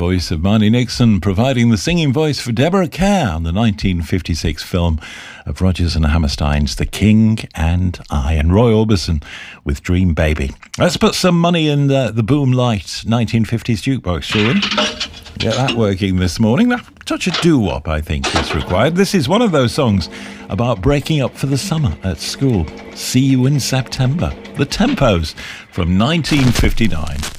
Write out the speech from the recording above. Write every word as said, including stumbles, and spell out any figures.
voice of Marnie Nixon, providing the singing voice for Deborah Kerr on the nineteen fifty-six film of Rodgers and Hammerstein's The King and I, and Roy Orbison with Dream Baby. Let's put some money in the, the Boom Light nineteen fifties jukebox, shall we? Get that working this morning. A touch of doo-wop, I think, is required. This is one of those songs about breaking up for the summer at school. See you in September. The Tempos from nineteen fifty-nine.